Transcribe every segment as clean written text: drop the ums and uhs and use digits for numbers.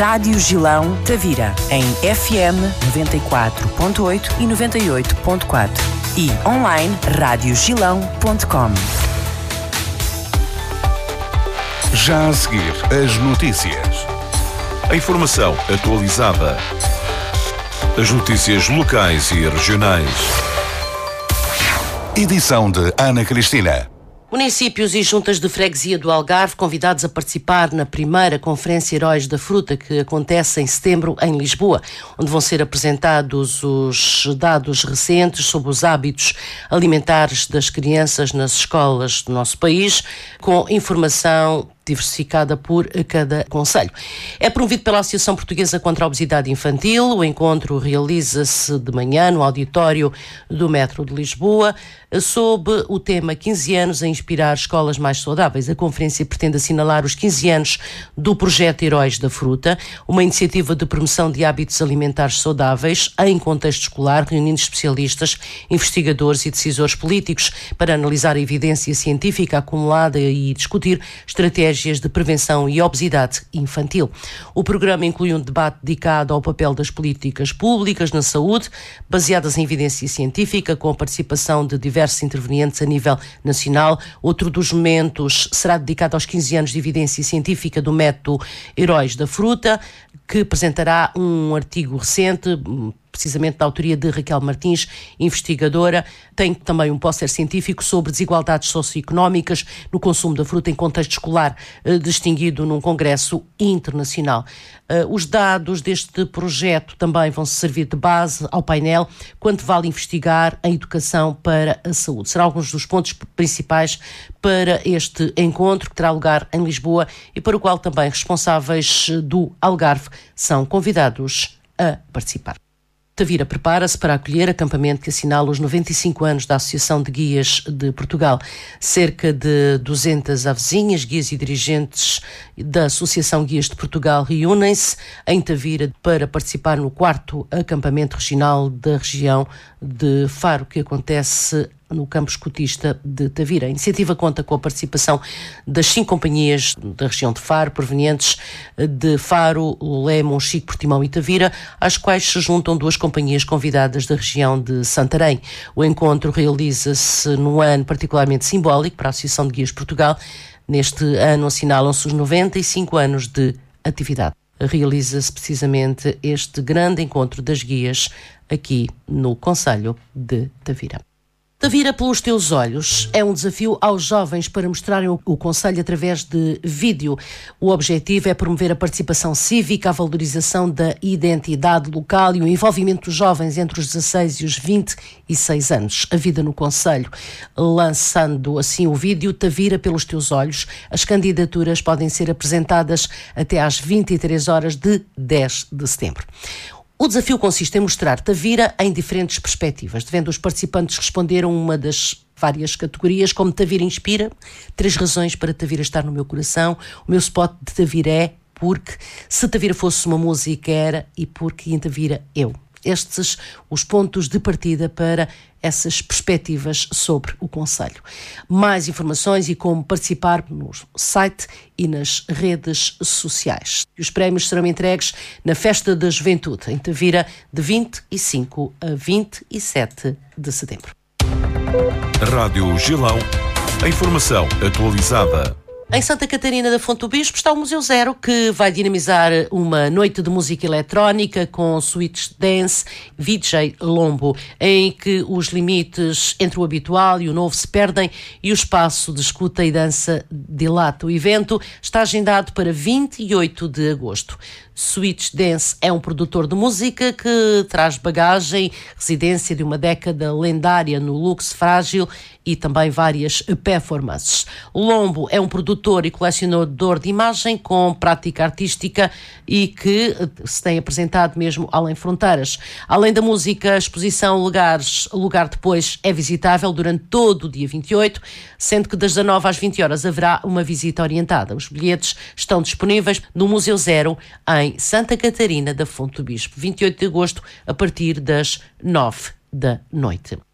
Rádio Gilão Tavira, em FM 94.8 e 98.4 e online radiogilão.com. Já a seguir, as notícias. A informação atualizada. As notícias locais e regionais. Edição de Ana Cristina. Municípios e juntas de freguesia do Algarve convidados a participar na primeira Conferência Heróis da Fruta, que acontece em setembro em Lisboa, onde vão ser apresentados os dados recentes sobre os hábitos alimentares das crianças nas escolas do nosso país, com informação diversificada por cada concelho. É promovido pela Associação Portuguesa contra a Obesidade Infantil. O encontro realiza-se de manhã no auditório do Metro de Lisboa, sob o tema 15 anos a inspirar escolas mais saudáveis. A conferência pretende assinalar os 15 anos do projeto Heróis da Fruta, uma iniciativa de promoção de hábitos alimentares saudáveis em contexto escolar, reunindo especialistas, investigadores e decisores políticos para analisar a evidência científica acumulada e discutir estratégias de prevenção e obesidade infantil. O programa inclui um debate dedicado ao papel das políticas públicas na saúde, baseadas em evidência científica, com a participação de diversos intervenientes a nível nacional. Outro dos momentos será dedicado aos 15 anos de evidência científica do método Heróis da Fruta, que apresentará um artigo recente, precisamente da autoria de Raquel Martins, investigadora. Tem também um póster científico sobre desigualdades socioeconómicas no consumo da fruta em contexto escolar, distinguido num congresso internacional. Os dados deste projeto também vão servir de base ao painel Quanto vale investigar a educação para a saúde. Serão alguns dos pontos principais para este encontro, que terá lugar em Lisboa e para o qual também responsáveis do Algarve são convidados a participar. Tavira prepara-se para acolher acampamento que assinala os 95 anos da Associação de Guias de Portugal. Cerca de 200 avezinhas, guias e dirigentes da Associação Guias de Portugal reúnem-se em Tavira para participar no 4º acampamento regional da região de Faro, que acontece no campo escotista de Tavira. A iniciativa conta com a participação das 5 companhias da região de Faro, provenientes de Faro, Lolé, Monchique, Portimão e Tavira, às quais se juntam 2 companhias convidadas da região de Santarém. O encontro realiza-se num ano particularmente simbólico para a Associação de Guias de Portugal. Neste ano assinalam-se os 95 anos de atividade. Realiza-se precisamente este grande encontro das guias aqui no concelho de Tavira. Tavira pelos teus olhos é um desafio aos jovens para mostrarem o concelho através de vídeo. O objetivo é promover a participação cívica, a valorização da identidade local e o envolvimento dos jovens entre os 16 e os 26 anos. A vida no concelho. Lançando assim o vídeo Tavira pelos teus olhos, as candidaturas podem ser apresentadas até às 23 horas de 10 de setembro. O desafio consiste em mostrar Tavira em diferentes perspectivas, devendo os participantes responder a uma das várias categorias, como Tavira inspira, 3 razões para Tavira estar no meu coração, o meu spot de Tavira é porque, se Tavira fosse uma música era e porque em Tavira eu. Estes os pontos de partida para essas perspectivas sobre o concelho. Mais informações e como participar no site e nas redes sociais. Os prémios serão entregues na Festa da Juventude, em Tavira, de 25 a 27 de setembro. Rádio Gilão. A informação atualizada. Em Santa Catarina da Fonte do Bispo está o Museu Zero, que vai dinamizar uma noite de música eletrónica com Switch Dance VJ Lombo, em que os limites entre o habitual e o novo se perdem e o espaço de escuta e dança dilata. O evento está agendado para 28 de agosto. Switch Dance é um produtor de música que traz bagagem, residência de uma década lendária no luxo frágil e também várias performances. Lombo é um produtor e colecionador de imagem com prática artística e que se tem apresentado mesmo além fronteiras. Além da música, a exposição Lugar Depois é visitável durante todo o dia 28, sendo que das 19 às 20 horas haverá uma visita orientada. Os bilhetes estão disponíveis no Museu Zero, em Santa Catarina da Fonte do Bispo, 28 de agosto, a partir das 9 da noite.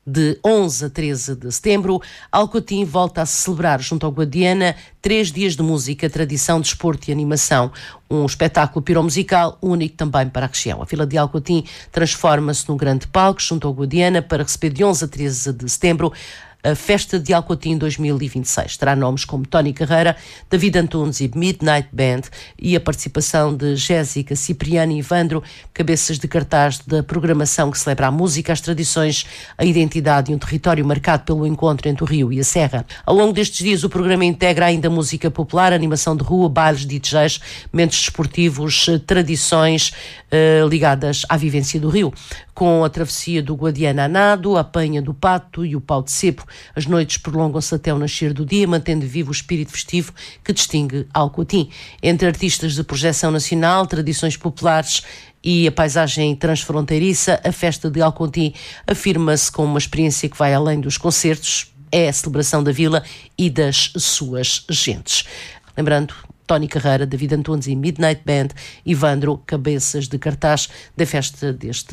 De 11 a 13 de setembro, Alcotim volta a celebrar junto ao Guadiana 3 dias de música, tradição, desporto e animação. Um espetáculo piromusical único também para a região. A Vila de Alcotim transforma-se num grande palco junto ao Guadiana para receber de 11 a 13 de setembro a Festa de Alcotim 2026. Terá nomes como Tony Carreira, David Antunes e Midnight Band e a participação de Jéssica, Cipriano e Ivandro, cabeças de cartaz da programação que celebra a música, as tradições, a identidade e um território marcado pelo encontro entre o Rio e a Serra. Ao longo destes dias o programa integra ainda música popular, animação de rua, bailes, DJs, momentos desportivos, tradições ligadas à vivência do Rio, com a travessia do Guadiana a nado, a apanha do pato e o pau de cepo. As noites prolongam-se até o nascer do dia, mantendo vivo o espírito festivo que distingue Alcotim. Entre artistas de projeção nacional, tradições populares e a paisagem transfronteiriça, a Festa de Alcotim afirma-se como uma experiência que vai além dos concertos, é a celebração da vila e das suas gentes. Lembrando, Tony Carreira, David Antunes e Midnight Band, Ivandro, cabeças de cartaz da festa deste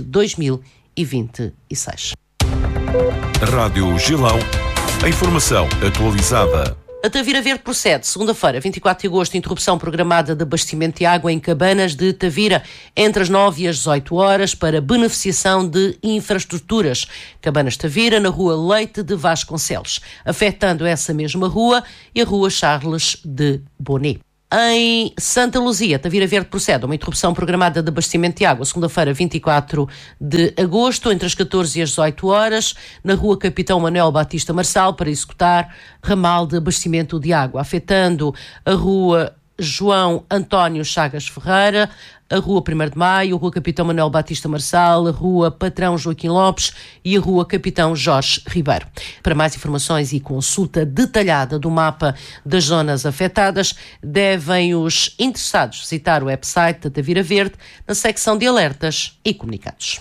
2026. Rádio Gilão, a informação atualizada. A Tavira Verde procede, segunda-feira, 24 de agosto, interrupção programada de abastecimento de água em Cabanas de Tavira, entre as 9 e as 18 horas, para beneficiação de infraestruturas. Cabanas de Tavira, na rua Leite de Vasconcelos, afetando essa mesma rua e a rua Charles de Bonet. Em Santa Luzia, Tavira Verde procede a uma interrupção programada de abastecimento de água, segunda-feira, 24 de agosto, entre as 14 e as 18 horas, na rua Capitão Manuel Batista Marçal, para executar ramal de abastecimento de água, afetando a rua João António Chagas Ferreira, a rua 1º de Maio, a rua Capitão Manuel Batista Marçal, a rua Patrão Joaquim Lopes e a rua Capitão Jorge Ribeiro. Para mais informações e consulta detalhada do mapa das zonas afetadas, devem os interessados visitar o website da Tavira Verde na secção de alertas e comunicados.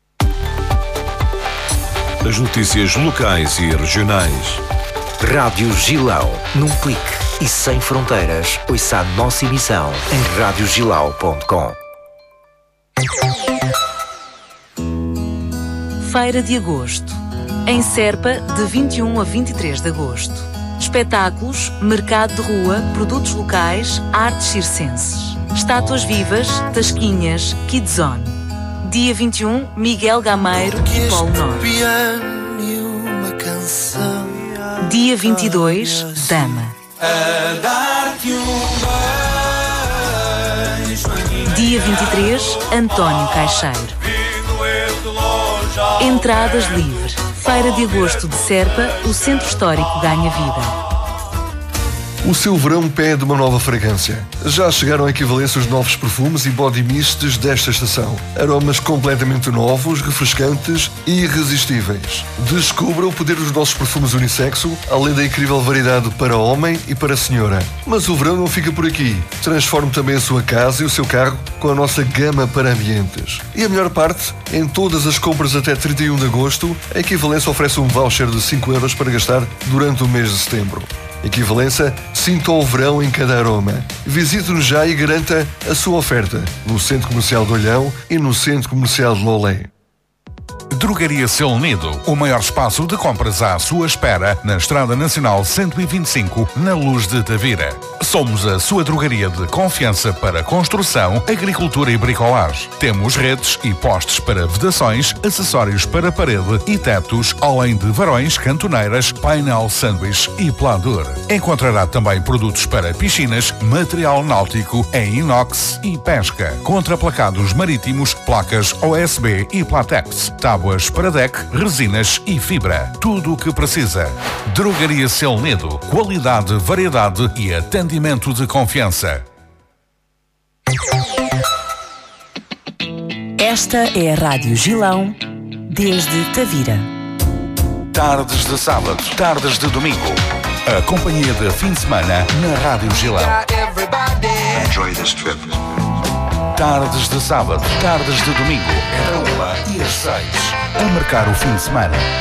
As notícias locais e regionais. Rádio Gilão, num clique e sem fronteiras, ouça a nossa emissão em radiogilau.com. Feira de Agosto. Em Serpa, de 21 a 23 de agosto. Espetáculos, mercado de rua, produtos locais, artes circenses. Estátuas vivas, tasquinhas, Kidzone. Dia 21, Miguel Gameiro e Polo Norte. Dia 22, Dama. Dia 23, António Caixeiro. Entradas livres. Feira de Agosto de Serpa, o Centro Histórico ganha vida. O seu verão pede uma nova fragrância. Já chegaram à equivalência os novos perfumes e body mists desta estação. Aromas completamente novos, refrescantes e irresistíveis. Descubra o poder dos nossos perfumes unissexo, além da incrível variedade para homem e para senhora. Mas o verão não fica por aqui. Transforme também a sua casa e o seu carro com a nossa gama para ambientes. E a melhor parte, em todas as compras até 31 de agosto, a equivalência oferece um voucher de 5 € para gastar durante o mês de setembro. Equivalência, sinta o verão em cada aroma. Visite-nos já e garanta a sua oferta no Centro Comercial de Olhão e no Centro Comercial de Lolé. Drogaria Seu Nido, o maior espaço de compras à sua espera na Estrada Nacional 125, na Luz de Tavira. Somos a sua drogaria de confiança para construção, agricultura e bricolagem. Temos redes e postes para vedações, acessórios para parede e tetos, além de varões, cantoneiras, painel sanduíche e pladur. Encontrará também produtos para piscinas, material náutico em inox e pesca, contraplacados marítimos, placas OSB e Platex, tábuas para deck, resinas e fibra. Tudo o que precisa. Drogaria Seu Nido. Qualidade, variedade e atendimento de confiança. Esta é a Rádio Gilão, desde Tavira. Tardes de sábado, tardes de domingo. A companhia de fim de semana na Rádio Gilão. Enjoy this trip. Tardes de sábado, tardes de domingo. Entre 1 e as 6. A marcar o fim de semana.